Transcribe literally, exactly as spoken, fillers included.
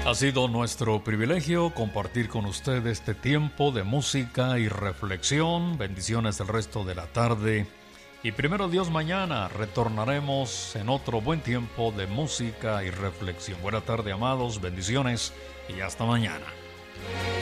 Ha sido nuestro privilegio compartir con usted este tiempo de música y reflexión. Bendiciones el resto de la tarde. Y primero Dios, mañana retornaremos en otro buen tiempo de música y reflexión. Buena tarde, amados, bendiciones y hasta mañana.